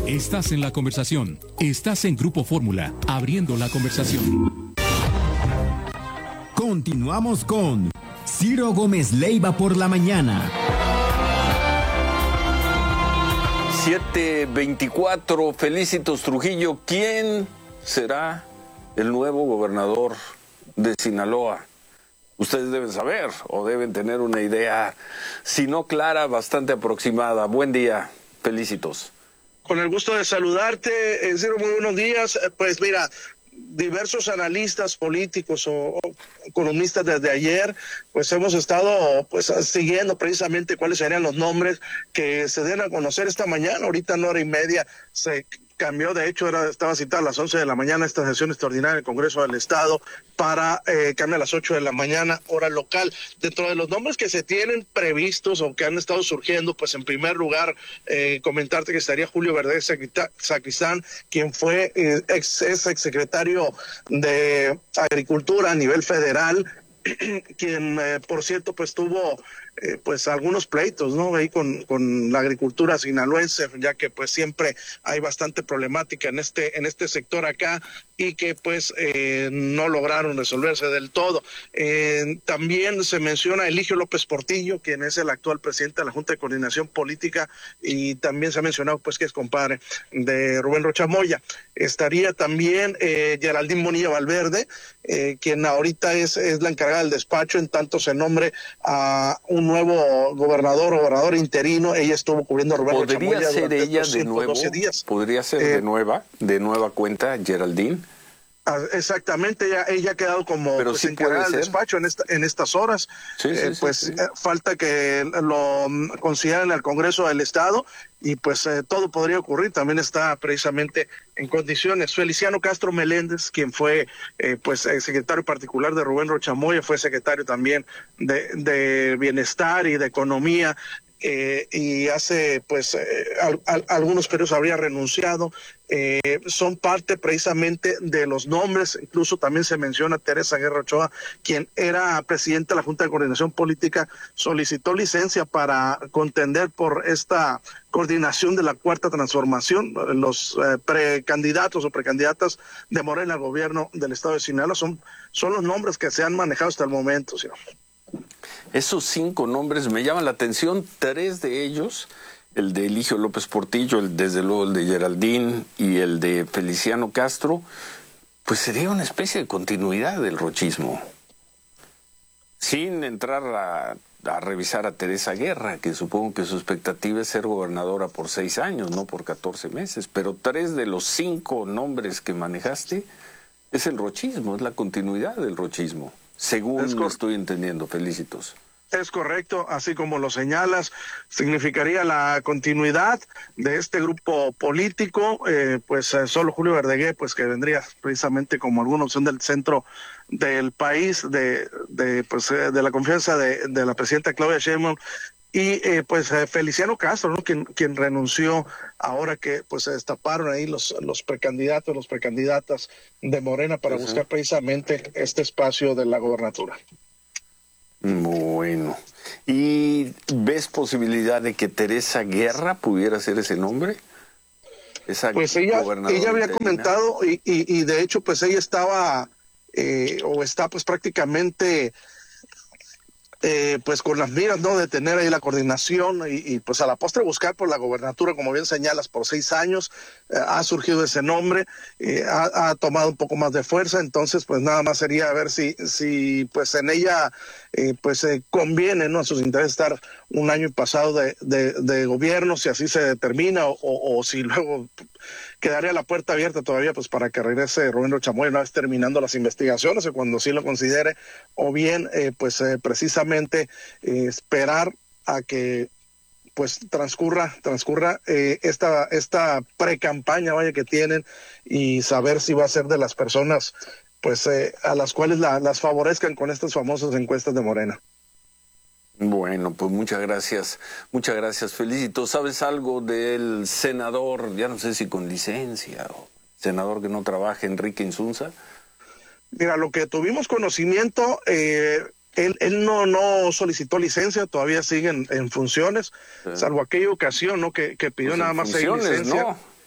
Estás en la conversación. Estás en Grupo Fórmula, abriendo la conversación. Continuamos con Ciro Gómez Leiva por la mañana. 7:24, Felicitos Trujillo. ¿Quién será el nuevo gobernador de Sinaloa? Ustedes deben saber o deben tener una idea, si no clara, bastante aproximada. Buen día, Felicitos. Con el gusto de saludarte, Ciro, muy buenos días. Pues mira, diversos analistas políticos o economistas desde ayer, pues hemos estado pues siguiendo precisamente cuáles serían los nombres que se den a conocer esta mañana. Ahorita en 1:30 se cambió, de hecho estaba citada a las 11 de la mañana esta sesión extraordinaria del Congreso del Estado para cambia a las 8 de la mañana, hora local. Dentro de los nombres que se tienen previstos o que han estado surgiendo, pues en primer lugar comentarte que estaría Julio Verdes Sacristán, quien fue ex secretario de Agricultura a nivel federal, quien por cierto pues tuvo pues algunos pleitos, ¿no? Ahí con la agricultura sinaloense, ya que pues siempre hay bastante problemática en este sector acá y que pues no lograron resolverse del todo. También se menciona a Eligio López Portillo, quien es el actual presidente de la Junta de Coordinación Política, y también se ha mencionado pues que es compadre de Rubén Rocha Moya. Estaría también Geraldine Bonilla Valverde, quien ahorita es la encargada del despacho, en tanto se nombre a un nuevo gobernador interino. Ella estuvo cubriendo a Rubén Rocha Moya. ¿Podría ser ella de nuevo? Días. ¿Podría ser de nueva cuenta, Geraldine? Exactamente, ella ha quedado como pero pues, sí encargada del despacho en estas horas. Sí, falta que lo consideren al Congreso del Estado y pues todo podría ocurrir. También está precisamente en condiciones Feliciano Castro Meléndez, quien fue pues secretario particular de Rubén Rocha Moya, fue secretario también de Bienestar y de Economía. Y hace pues algunos periodos habría renunciado. Son parte precisamente de los nombres. Incluso también se menciona Teresa Guerra Ochoa, quien era presidenta de la Junta de Coordinación Política, solicitó licencia para contender por esta coordinación de la Cuarta Transformación. Los precandidatos o precandidatas de Morena al gobierno del estado de Sinaloa son los nombres que se han manejado hasta el momento, ¿sí? Esos 5 nombres me llaman la atención, 3 de ellos, el de Eligio López Portillo, desde luego el de Geraldine y el de Feliciano Castro, pues sería una especie de continuidad del rochismo. Sin entrar a revisar a Teresa Guerra, que supongo que su expectativa es ser gobernadora por 6 años, no por 14 meses, pero 3 de los 5 nombres que manejaste es el rochismo, es la continuidad del rochismo. Según lo estoy entendiendo, Felicitos. Es correcto, así como lo señalas, significaría la continuidad de este grupo político, solo Julio Verdegué, pues que vendría precisamente como alguna opción del centro del país, de la confianza de la presidenta Claudia Sheinbaum, y Feliciano Castro, ¿no? quien renunció ahora que pues se destaparon ahí los precandidatos, los precandidatas de Morena para buscar precisamente este espacio de la gobernatura. Bueno, ¿y ves posibilidad de que Teresa Guerra pudiera ser ese nombre? Pues ella había comentado y de hecho pues ella estaba o está pues prácticamente pues con las miras, ¿no?, de tener ahí la coordinación y pues a la postre buscar por la gobernatura, como bien señalas, por 6 años. Ha surgido ese nombre, ha tomado un poco más de fuerza. Entonces pues nada más sería ver si pues en ella conviene, ¿no?, a sus intereses estar un año pasado de gobierno, si así se determina, o si luego quedaría la puerta abierta todavía pues para que regrese Rubén Rocha Moya una vez terminando las investigaciones, o cuando sí lo considere, o bien precisamente esperar a que pues transcurra esta pre-campaña, vaya, que tienen, y saber si va a ser de las personas pues a las cuales las favorezcan con estas famosas encuestas de Morena. Bueno, pues muchas gracias, Felicito. ¿Sabes algo del senador, ya no sé si con licencia, o senador que no trabaja, Enrique Insunza? Mira, lo que tuvimos conocimiento, él no solicitó licencia, todavía sigue en funciones, salvo aquella ocasión, ¿no?, que pidió Pues nada más 6 licencias. ¿no?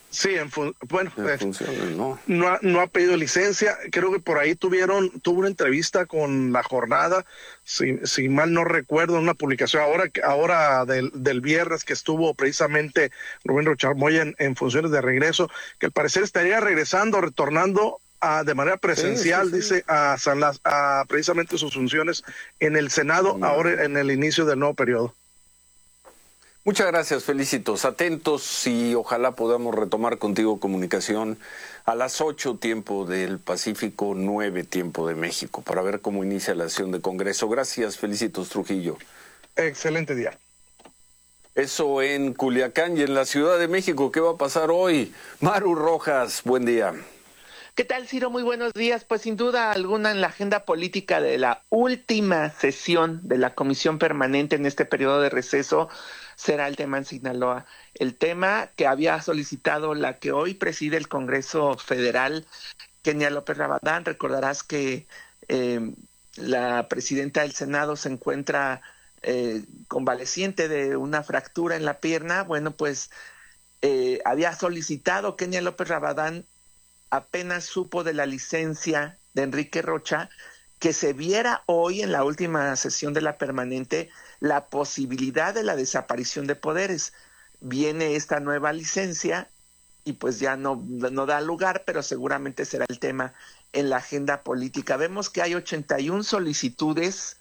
Sí, bueno, no ha pedido licencia. Creo que por ahí tuvo una entrevista con La Jornada, si mal no recuerdo, una publicación ahora del viernes, que estuvo precisamente Rubén Rochamoya en funciones de regreso, que al parecer estaría retornando de manera presencial, dice, a precisamente sus funciones en el Senado, ahora en el inicio del nuevo periodo. Muchas gracias, Felicitos. Atentos y ojalá podamos retomar contigo comunicación a las 8 tiempo del Pacífico, 9 tiempo de México, para ver cómo inicia la sesión de Congreso. Gracias, Felicitos Trujillo. Excelente día. Eso en Culiacán. Y en la Ciudad de México, ¿qué va a pasar hoy? Maru Rojas, buen día. ¿Qué tal, Ciro? Muy buenos días. Pues sin duda alguna en la agenda política de la última sesión de la Comisión Permanente en este periodo de receso será el tema en Sinaloa. El tema que había solicitado la que hoy preside el Congreso Federal, Kenia López Rabadán. Recordarás que la presidenta del Senado se encuentra convaleciente de una fractura en la pierna. Bueno, pues había solicitado Kenia López Rabadán, apenas supo de la licencia de Enrique Rocha, que se viera hoy en la última sesión de la permanente la posibilidad de la desaparición de poderes. Viene esta nueva licencia y pues ya no da lugar, pero seguramente será el tema en la agenda política. Vemos que hay 81 solicitudes,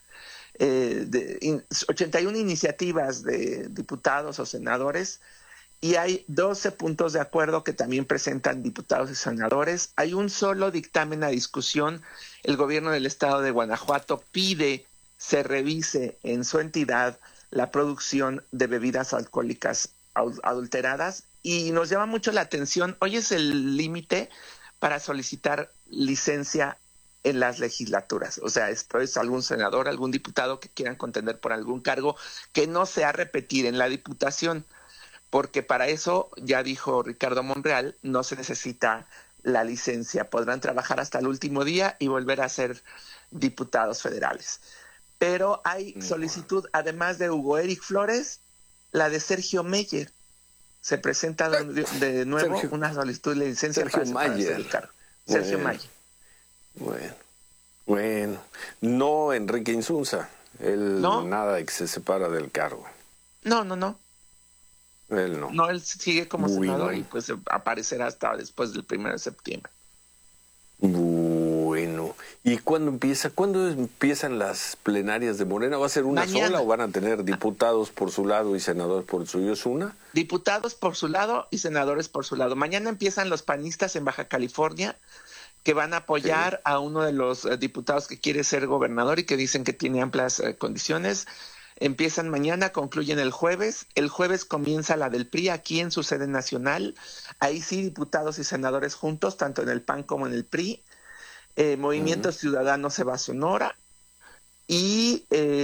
81 iniciativas de diputados o senadores, y hay 12 puntos de acuerdo que también presentan diputados y senadores. Hay un solo dictamen a discusión. El gobierno del estado de Guanajuato pide se revise en su entidad la producción de bebidas alcohólicas adulteradas, y nos llama mucho la atención. Hoy es el límite para solicitar licencia en las legislaturas. O sea, esto es algún senador, algún diputado que quieran contender por algún cargo que no sea repetir en la diputación, porque para eso, ya dijo Ricardo Monreal, no se necesita la licencia. Podrán trabajar hasta el último día y volver a ser diputados federales. Pero hay solicitud, además de Hugo Eric Flores, la de Sergio Meyer. Se presenta de nuevo una solicitud de licencia Sergio Mayer. Sergio Mayer. Bueno. No Enrique Insunza. Él ¿No? Nada de que se separa del cargo. No. Él no. No, él sigue como senador y pues aparecerá hasta después del 1 de septiembre. Bueno. ¿Y cuándo empiezan las plenarias de Morena? ¿Va a ser una sola o van a tener diputados por su lado y senadores por el suyo? ¿Es una? Diputados por su lado y senadores por su lado. Mañana empiezan los panistas en Baja California, que van a apoyar a uno de los diputados que quiere ser gobernador y que dicen que tiene amplias condiciones. Empiezan mañana, concluyen el jueves. El jueves comienza la del PRI aquí en su sede nacional. Ahí sí, diputados y senadores juntos, tanto en el PAN como en el PRI. Movimiento Ciudadano se va a Sonora. Y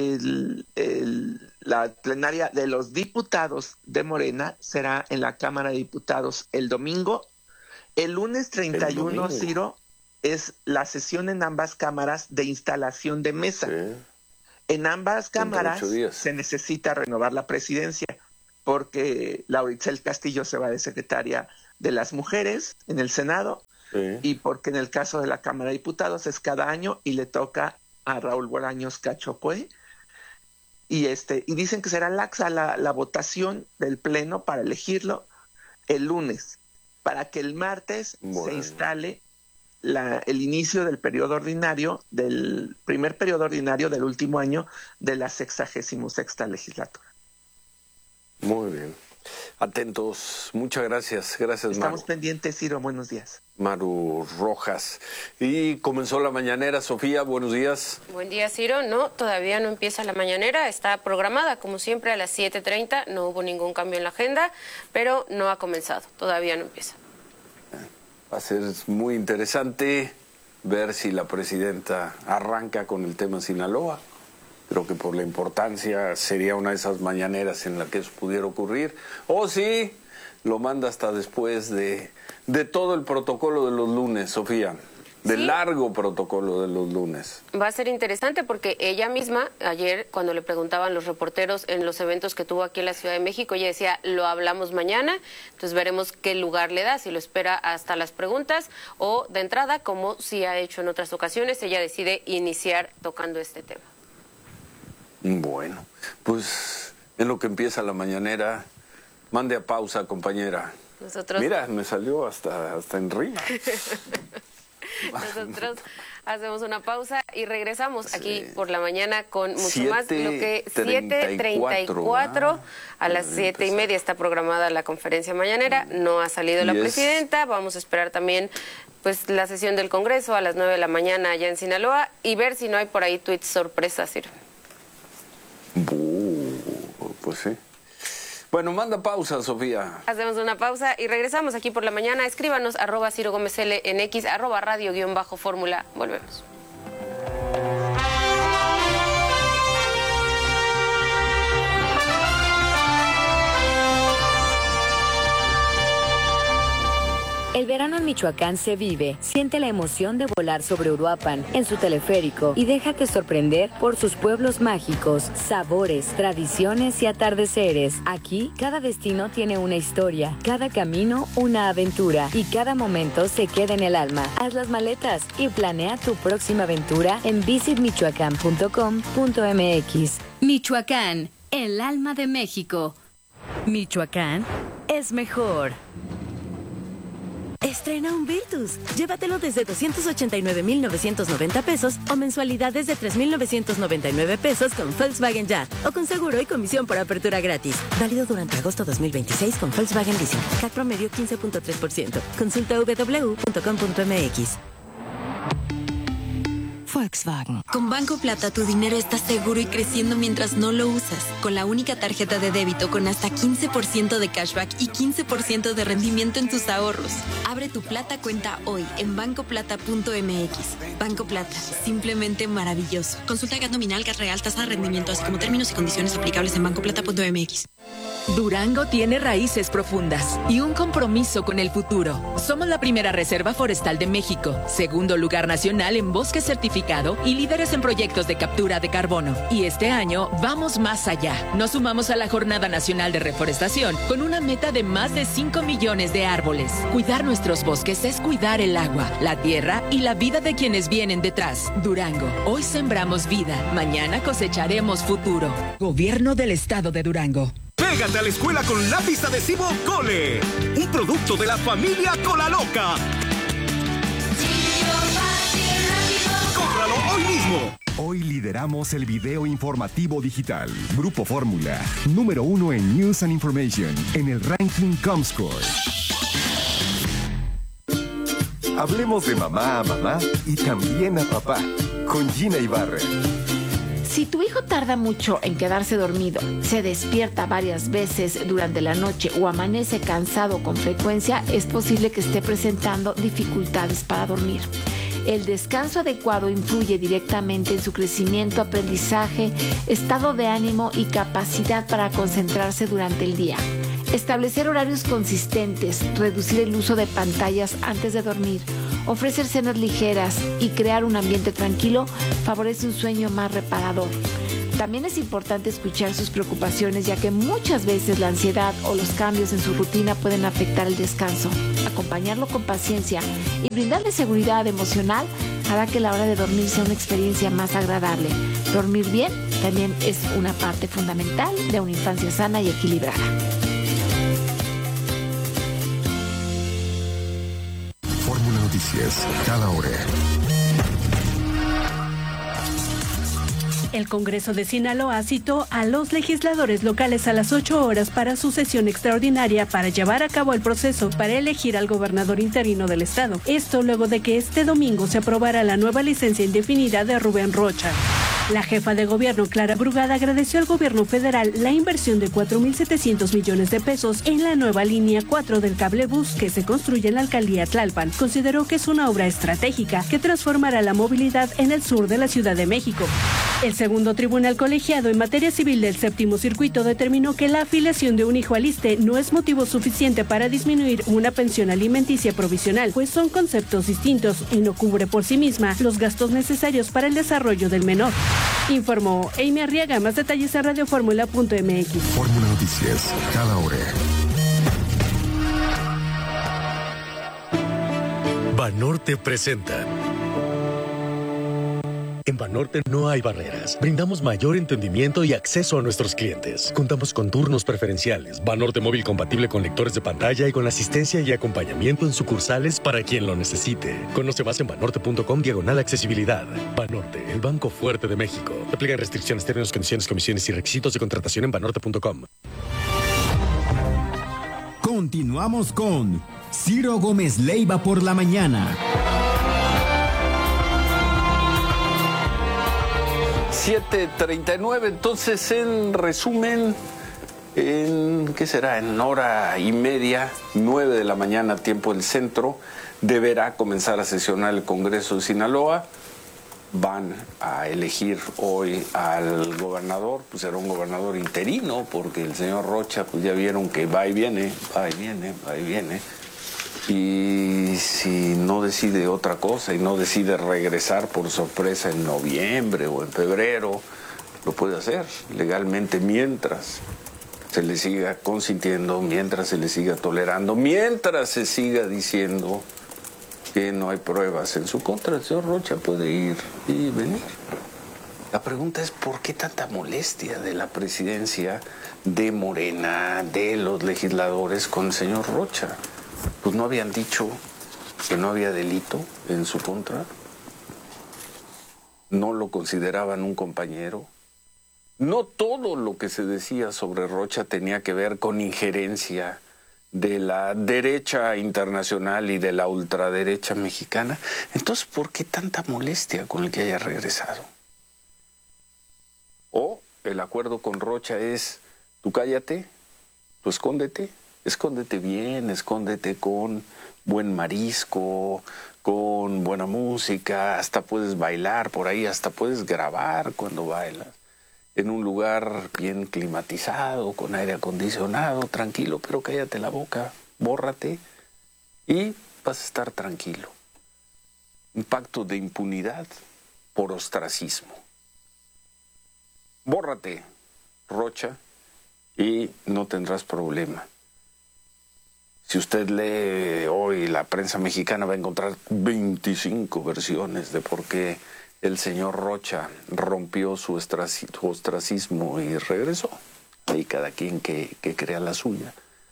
la plenaria de los diputados de Morena será en la Cámara de Diputados el domingo. El lunes 31, Ciro, es la sesión en ambas cámaras de instalación de mesa. Sí. En ambas cámaras se necesita renovar la presidencia, porque Laura Itzel Castillo se va de secretaria de las mujeres en el Senado, y porque en el caso de la Cámara de Diputados es cada año y le toca a Raúl Bolaños Cachopue. Y dicen que será laxa la votación del Pleno para elegirlo el lunes, para que el martes se instale el inicio del periodo ordinario, del primer periodo ordinario del último año de la 66ª legislatura. Muy bien. Atentos. Muchas gracias. Gracias, Maru. Estamos pendientes, Ciro. Buenos días. Maru Rojas. Y comenzó la mañanera. Sofía, buenos días. Buen día, Ciro. No, todavía no empieza la mañanera. Está programada, como siempre, a las 7:30. No hubo ningún cambio en la agenda, pero no ha comenzado. Todavía no empieza. Va a ser muy interesante ver si la presidenta arranca con el tema Sinaloa. Creo que por la importancia sería una de esas mañaneras en la que eso pudiera ocurrir. O si lo manda hasta después de todo el protocolo de los lunes, Sofía. de Sí. largo protocolo de los lunes. Va a ser interesante porque ella misma, ayer, cuando le preguntaban los reporteros en los eventos que tuvo aquí en la Ciudad de México, ella decía, lo hablamos mañana, entonces veremos qué lugar le da, si lo espera hasta las preguntas o de entrada, como sí ha hecho en otras ocasiones, ella decide iniciar tocando este tema. Bueno, pues en lo que empieza la mañanera, mande a pausa, compañera. Nosotros... Mira, me salió hasta en rima. Nosotros hacemos una pausa y regresamos aquí por la mañana con mucho más. Lo que 7:34 a las 7:30 está programada la conferencia mañanera. No ha salido la presidenta. Vamos a esperar también pues la sesión del Congreso a las 9 de la mañana allá en Sinaloa y ver si no hay por ahí tweets sorpresas, Ciro. Pues sí. Bueno, manda pausa, Sofía. Hacemos una pausa y regresamos aquí por la mañana. Escríbanos @Ciro Gómez L en X, @radio_fórmula. Volvemos. El verano en Michoacán se vive. Siente la emoción de volar sobre Uruapan en su teleférico y déjate sorprender por sus pueblos mágicos, sabores, tradiciones y atardeceres. Aquí, cada destino tiene una historia, cada camino una aventura y cada momento se queda en el alma. Haz las maletas y planea tu próxima aventura en visitmichoacán.com.mx. Michoacán, el alma de México. Michoacán es mejor. Estrena un Virtus. Llévatelo desde 289,990 pesos o mensualidades de 3,999 pesos con Volkswagen Ya o con seguro y comisión por apertura gratis. Válido durante agosto 2026 con Volkswagen Leasing. CAC promedio 15.3%. Consulta www.com.mx. Volkswagen. Con Banco Plata tu dinero está seguro y creciendo mientras no lo usas. Con la única tarjeta de débito con hasta 15% de cashback y 15% de rendimiento en tus ahorros. Abre tu Plata cuenta hoy en bancoplata.mx. Banco Plata, simplemente maravilloso. Consulta GAT nominal, GAT real, tasa de rendimiento, así como términos y condiciones aplicables en bancoplata.mx. Durango tiene raíces profundas y un compromiso con el futuro. Somos la primera reserva forestal de México, segundo lugar nacional en bosque certificado y líderes en proyectos de captura de carbono. Y este año vamos más allá. Nos sumamos a la Jornada Nacional de Reforestación con una meta de más de 5 millones de árboles. Cuidar nuestros bosques es cuidar el agua, la tierra y la vida de quienes vienen detrás. Durango, hoy sembramos vida, mañana cosecharemos futuro. Gobierno del Estado de Durango. Pégate a la escuela con lápiz adhesivo Cole, un producto de la familia Colaloca. ¡Cómpralo hoy mismo! Hoy lideramos el video informativo digital. Grupo Fórmula, número 1 en News and Information, en el ranking Comscore. Hablemos de mamá a mamá y también a papá, con Gina Ibarra. Si tu hijo tarda mucho en quedarse dormido, se despierta varias veces durante la noche o amanece cansado con frecuencia, es posible que esté presentando dificultades para dormir. El descanso adecuado influye directamente en su crecimiento, aprendizaje, estado de ánimo y capacidad para concentrarse durante el día. Establecer horarios consistentes, reducir el uso de pantallas antes de dormir, ofrecer cenas ligeras y crear un ambiente tranquilo favorece un sueño más reparador. También es importante escuchar sus preocupaciones, ya que muchas veces la ansiedad o los cambios en su rutina pueden afectar el descanso. Acompañarlo con paciencia y brindarle seguridad emocional hará que la hora de dormir sea una experiencia más agradable. Dormir bien también es una parte fundamental de una infancia sana y equilibrada. Fórmula Noticias, cada hora. El Congreso de Sinaloa citó a los legisladores locales a las 8 horas para su sesión extraordinaria para llevar a cabo el proceso para elegir al gobernador interino del estado. Esto luego de que este domingo se aprobara la nueva licencia indefinida de Rubén Rocha. La jefa de gobierno, Clara Brugada, agradeció al gobierno federal la inversión de 4,700 millones de pesos en la nueva línea 4 del cablebús que se construye en la alcaldía Tlalpan. Consideró que es una obra estratégica que transformará la movilidad en el sur de la Ciudad de México. El segundo tribunal colegiado en materia civil del séptimo circuito determinó que la afiliación de un hijo al ISSSTE no es motivo suficiente para disminuir una pensión alimenticia provisional, pues son conceptos distintos y no cubre por sí misma los gastos necesarios para el desarrollo del menor. Informó Amy Arriaga. Más detalles en radioformula.mx. Fórmula Noticias, cada hora. Banorte presenta. En Banorte no hay barreras. Brindamos mayor entendimiento y acceso a nuestros clientes. Contamos con turnos preferenciales, Banorte móvil compatible con lectores de pantalla y con asistencia y acompañamiento en sucursales para quien lo necesite. Conoce más en banorte.com/accesibilidad. Banorte, el banco fuerte de México. Aplican restricciones, términos, condiciones, comisiones y requisitos de contratación en banorte.com. Continuamos con Ciro Gómez Leiva por la mañana. 7:39, entonces en resumen, ¿qué será? En hora y media, 9 de la mañana, tiempo del centro, deberá comenzar a sesionar el Congreso de Sinaloa. Van a elegir hoy al gobernador, pues será un gobernador interino, porque el señor Rocha, pues ya vieron que va y viene, va y viene, va y viene. Y si no decide otra cosa y no decide regresar por sorpresa en noviembre o en febrero, lo puede hacer legalmente mientras se le siga consintiendo, mientras se le siga tolerando, mientras se siga diciendo que no hay pruebas en su contra. El señor Rocha puede ir y venir. La pregunta es, ¿por qué tanta molestia de la presidencia de Morena, de los legisladores con el señor Rocha? Pues no habían dicho que no había delito en su contra, no lo consideraban un compañero. No todo lo que se decía sobre Rocha tenía que ver con injerencia de la derecha internacional y de la ultraderecha mexicana. Entonces, ¿por qué tanta molestia con el que haya regresado? O el acuerdo con Rocha es, tú cállate, tú escóndete. Escóndete bien, escóndete con buen marisco, con buena música, hasta puedes bailar por ahí, hasta puedes grabar cuando bailas. En un lugar bien climatizado, con aire acondicionado, tranquilo, pero cállate la boca, bórrate y vas a estar tranquilo. Un pacto de impunidad por ostracismo. Bórrate, Rocha, y no tendrás problema. Si usted lee hoy la prensa mexicana va a encontrar 25 versiones de por qué el señor Rocha rompió su ostracismo y regresó. Ahí cada quien que crea la suya.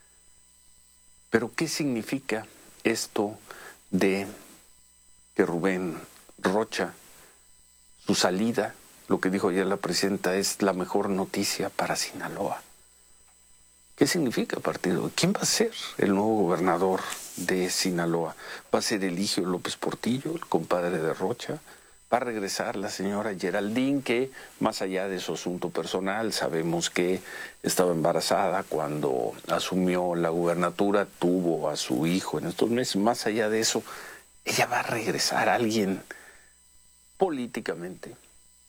Pero ¿qué significa esto de que Rubén Rocha, su salida, lo que dijo ayer la presidenta, es la mejor noticia para Sinaloa? ¿Qué significa partido? ¿Quién va a ser el nuevo gobernador de Sinaloa? ¿Va a ser Eligio López Portillo, el compadre de Rocha? ¿Va a regresar la señora Geraldine, que más allá de su asunto personal, sabemos que estaba embarazada cuando asumió la gubernatura, tuvo a su hijo en estos meses? Más allá de eso, ella va a regresar, alguien políticamente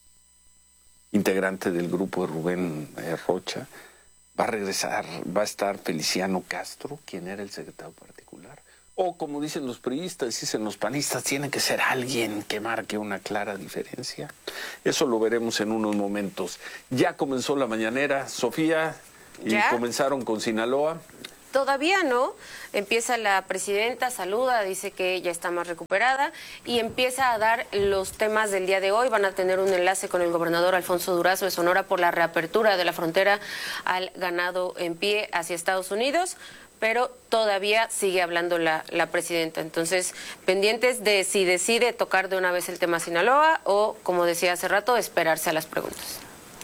integrante del grupo de Rubén Rocha. Va a regresar, va a estar Feliciano Castro, quien era el secretario particular. O como dicen los priistas, dicen los panistas, tiene que ser alguien que marque una clara diferencia. Eso lo veremos en unos momentos. Ya comenzó la mañanera, Sofía, y ¿ya comenzaron con Sinaloa? Todavía no. Empieza la presidenta, saluda, dice que ella está más recuperada y empieza a dar los temas del día de hoy. Van a tener un enlace con el gobernador Alfonso Durazo de Sonora por la reapertura de la frontera al ganado en pie hacia Estados Unidos, pero todavía sigue hablando la presidenta. Entonces, pendientes de si decide tocar de una vez el tema Sinaloa o, como decía hace rato, esperarse a las preguntas.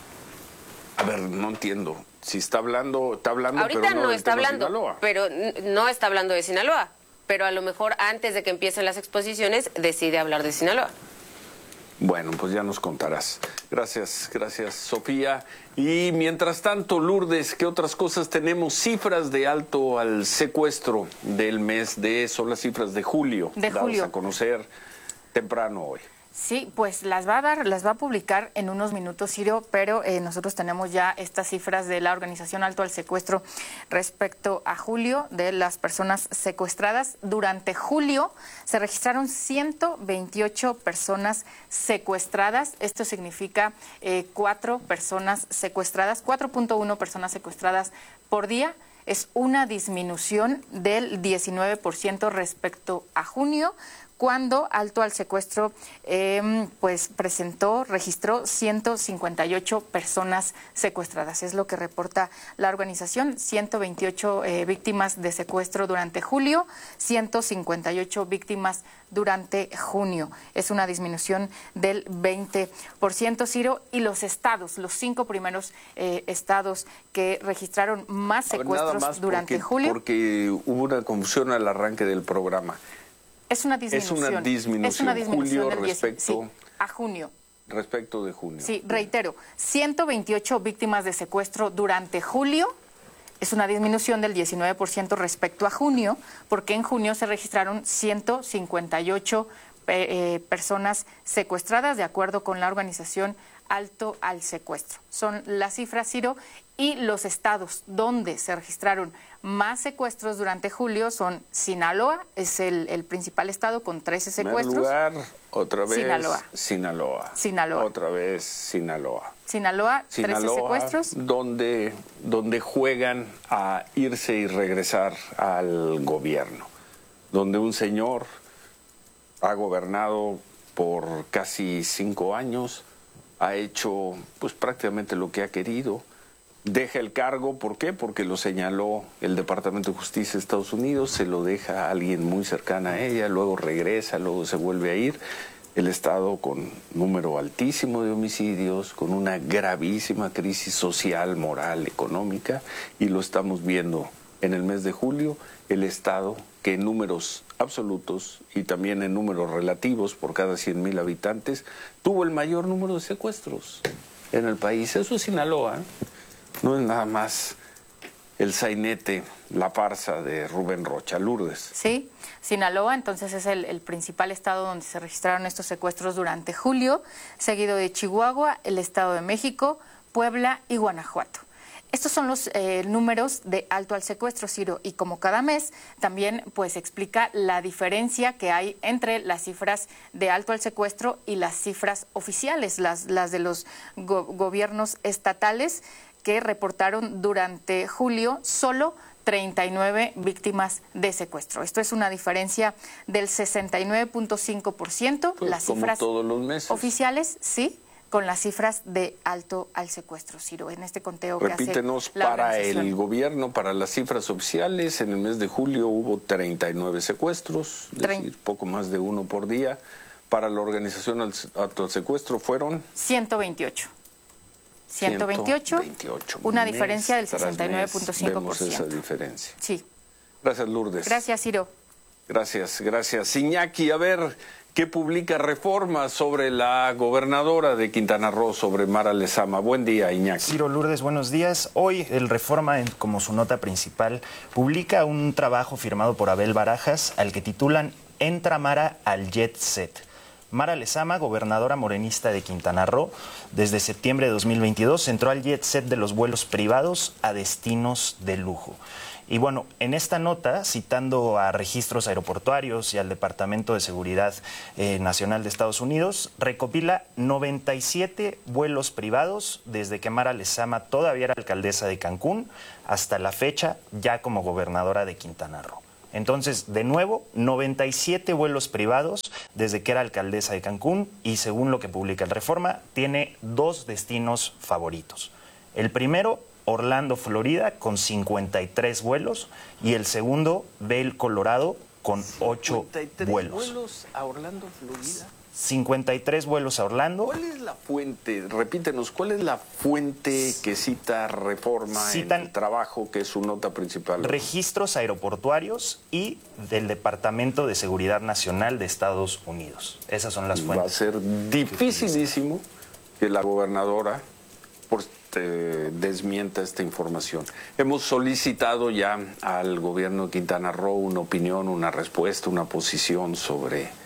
A ver, no entiendo. Si está hablando, ahorita pero no está hablando, Sinaloa. Pero no está hablando de Sinaloa. Pero a lo mejor antes de que empiecen las exposiciones decide hablar de Sinaloa. Bueno, pues ya nos contarás. Gracias, Sofía. Y mientras tanto, Lourdes, ¿qué otras cosas tenemos? Cifras de alto al secuestro del mes son las cifras de julio. Dadas a conocer temprano hoy. Sí, pues las va a publicar en unos minutos, Ciro, pero nosotros tenemos ya estas cifras de la organización Alto al Secuestro respecto a julio de las personas secuestradas. Durante julio se registraron 128 personas secuestradas. Esto significa 4 personas secuestradas, 4.1 personas secuestradas por día. Es una disminución del 19% respecto a junio, cuando Alto al Secuestro registró 158 personas secuestradas. Es lo que reporta la organización, 128 víctimas de secuestro durante julio, 158 víctimas durante junio. Es una disminución del 20%, Ciro, y los estados, los 5 primeros estados que registraron más secuestros durante julio. Porque hubo una confusión al arranque del programa. Es una disminución. Julio respecto a junio. Respecto de junio. Sí, reitero, 128 víctimas de secuestro durante julio. Es una disminución del 19% respecto a junio, porque en junio se registraron 158 personas secuestradas, de acuerdo con la organización Alto al Secuestro. Son las cifras, Ciro, y los estados donde se registraron más secuestros durante julio son Sinaloa, es el principal estado con 13 secuestros. Lugar, otra vez Sinaloa. Otra vez Sinaloa. Sinaloa, 13 secuestros. Donde juegan a irse y regresar al gobierno. Donde un señor ha gobernado por casi 5 años, ha hecho pues prácticamente lo que ha querido. Deja el cargo, ¿por qué? Porque lo señaló el Departamento de Justicia de Estados Unidos, se lo deja a alguien muy cercana a ella, luego regresa, luego se vuelve a ir. El Estado con número altísimo de homicidios, con una gravísima crisis social, moral, económica, y lo estamos viendo en el mes de julio, el Estado que en números absolutos y también en números relativos por cada 100,000 habitantes, tuvo el mayor número de secuestros en el país. Eso es Sinaloa, ¿eh? No es nada más el sainete, la farsa de Rubén Rocha. Lourdes. Sí, Sinaloa entonces es el principal estado donde se registraron estos secuestros durante julio, seguido de Chihuahua, el Estado de México, Puebla y Guanajuato. Estos son los números de Alto al Secuestro, Ciro, y como cada mes también pues explica la diferencia que hay entre las cifras de Alto al Secuestro y las cifras oficiales, las de los gobiernos estatales, que reportaron durante julio solo 39 víctimas de secuestro. Esto es una diferencia del 69.5%. Pues las cifras todos los meses oficiales, sí, con las cifras de Alto al Secuestro, Ciro, en este conteo Repítenos, que hace la para organización. el gobierno, para las cifras oficiales, en el mes de julio hubo 39 secuestros, es decir, poco más de 1 por día. Para la organización Alto al Secuestro fueron 128, una diferencia del 69.5%. Vemos esa diferencia. Sí. Gracias, Lourdes. Gracias, Ciro. Gracias. Iñaki, a ver, ¿qué publica Reforma sobre la gobernadora de Quintana Roo, sobre Mara Lezama? Buen día, Iñaki. Ciro, Lourdes, buenos días. Hoy el Reforma, como su nota principal, publica un trabajo firmado por Abel Barajas al que titulan Entra Mara al Jet Set. Mara Lezama, gobernadora morenista de Quintana Roo, desde septiembre de 2022 entró al jet set de los vuelos privados a destinos de lujo. Y bueno, en esta nota, citando a registros aeroportuarios y al Departamento de Seguridad Nacional de Estados Unidos, recopila 97 vuelos privados desde que Mara Lezama todavía era alcaldesa de Cancún hasta la fecha ya como gobernadora de Quintana Roo. Entonces, de nuevo, 97 vuelos privados desde que era alcaldesa de Cancún y, según lo que publica el Reforma, tiene 2 destinos favoritos. El primero, Orlando, Florida, con 53 vuelos, y el segundo, Vail, Colorado, con 8 vuelos. 53 vuelos a Orlando, Florida. 53 vuelos a Orlando. ¿Cuál es la fuente? Repítenos, ¿cuál es la fuente que cita Reforma en el trabajo, que es su nota principal? Registros aeroportuarios y del Departamento de Seguridad Nacional de Estados Unidos. Esas son las fuentes. Va a ser dificilísimo que la gobernadora desmienta esta información. Hemos solicitado ya al gobierno de Quintana Roo una opinión, una respuesta, una posición sobre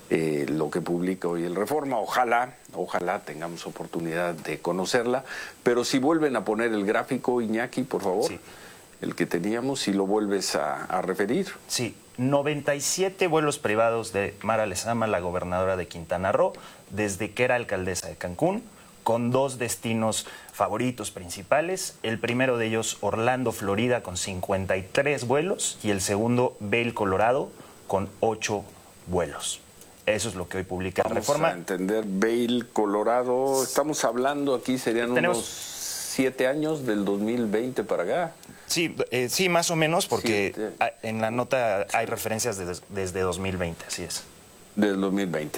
lo que publica hoy el Reforma. Ojalá tengamos oportunidad de conocerla, pero si vuelven a poner el gráfico, Iñaki, por favor, sí. El que teníamos, si lo vuelves a referir. Sí, 97 vuelos privados de Mara Lezama, la gobernadora de Quintana Roo, desde que era alcaldesa de Cancún, con 2 destinos favoritos principales. El primero de ellos, Orlando, Florida, con 53 vuelos, y el segundo, Vail, Colorado, con 8 vuelos. Eso es lo que hoy publica la Reforma. Vamos a entender, Vail, Colorado, estamos hablando aquí, serían unos 7 años del 2020 para acá. Sí, sí, más o menos, porque en la nota hay referencias desde 2020, así es. Del 2020,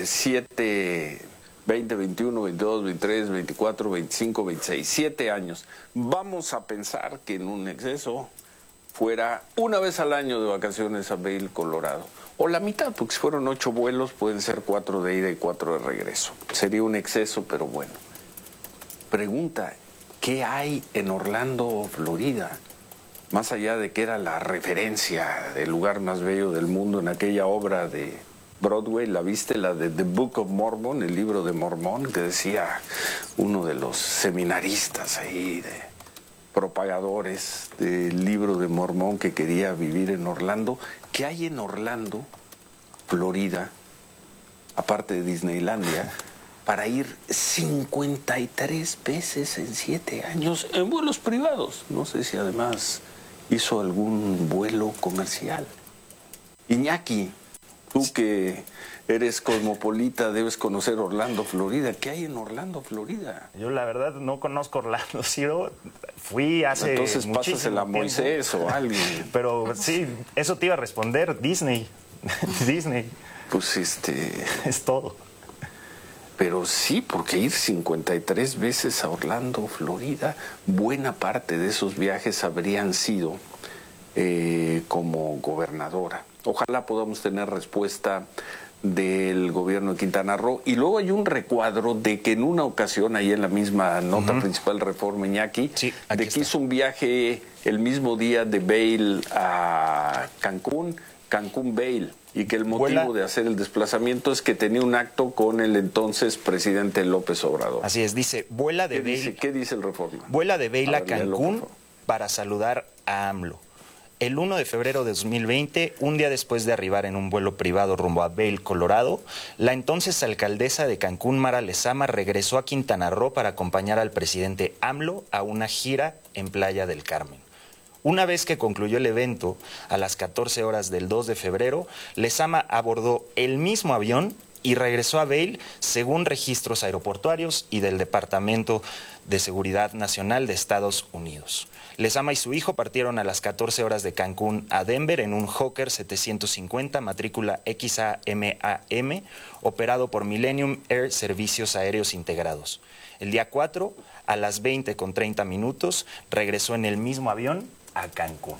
20, 21, 22, 23, 24, 25, 26, 7 años. Vamos a pensar que en un exceso fuera una vez al año de vacaciones a Vail, Colorado. O la mitad, porque si fueron 8 vuelos, pueden ser 4 de ida y 4 de regreso. Sería un exceso, pero bueno. Pregunta, ¿qué hay en Orlando, Florida? Más allá de que era la referencia del lugar más bello del mundo en aquella obra de Broadway, ¿la viste? La de The Book of Mormon, el libro de Mormón, que decía uno de los seminaristas ahí, de propagadores del libro de Mormón, que quería vivir en Orlando. ¿Qué hay en Orlando, Florida, aparte de Disneylandia, para ir 53 veces en 7 años en vuelos privados? No sé si además hizo algún vuelo comercial. Iñaki, tú que eres cosmopolita, debes conocer Orlando, Florida. ¿Qué hay en Orlando, Florida? Yo la verdad no conozco Orlando, Ciro. Fui hace Entonces pásasela a Moisés o alguien. Pero sí, eso te iba a responder, Disney. Disney. Pues es todo. Pero sí, porque ir 53 veces a Orlando, Florida, buena parte de esos viajes habrían sido como gobernadora. Ojalá podamos tener respuesta del gobierno de Quintana Roo. Y luego hay un recuadro de que en una ocasión, ahí en la misma nota principal Reforma, Iñaki, de que hizo un viaje el mismo día de Vail a Cancún, Cancún-Vail, y que el motivo de hacer el desplazamiento es que tenía un acto con el entonces presidente López Obrador. Así es, dice, vuela de Vail. ¿Qué dice el Reforma? Vuela de Vail a Cancún para saludar a AMLO. El 1 de febrero de 2020, un día después de arribar en un vuelo privado rumbo a Vail, Colorado, la entonces alcaldesa de Cancún, Mara Lezama, regresó a Quintana Roo para acompañar al presidente AMLO a una gira en Playa del Carmen. Una vez que concluyó el evento, a las 14 horas del 2 de febrero, Lezama abordó el mismo avión y regresó a Vail según registros aeroportuarios y del Departamento de Seguridad Nacional de Estados Unidos. Lezama y su hijo partieron a las 14 horas de Cancún a Denver en un Hawker 750 matrícula XAMAM operado por Millennium Air Servicios Aéreos Integrados. El día 4, a las 20:30, regresó en el mismo avión a Cancún.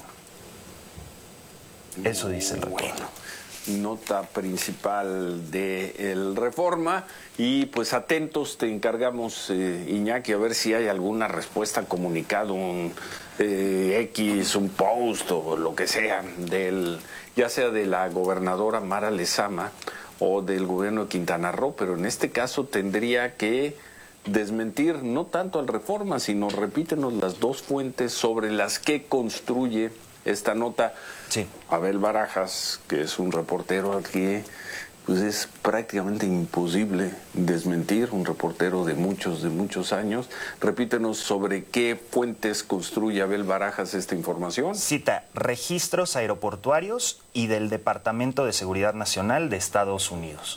Eso dice el reporte. Nota principal del Reforma, y pues atentos, te encargamos, Iñaki, a ver si hay alguna respuesta, comunicado, un X, un post o lo que sea, ya sea de la gobernadora Mara Lezama o del gobierno de Quintana Roo, pero en este caso tendría que desmentir no tanto al Reforma, sino repítenos las dos fuentes sobre las que construye esta nota. Sí. Abel Barajas, que es un reportero aquí, pues es prácticamente imposible desmentir, un reportero de muchos años. Repítenos sobre qué fuentes construye Abel Barajas esta información. Cita registros aeroportuarios y del Departamento de Seguridad Nacional de Estados Unidos.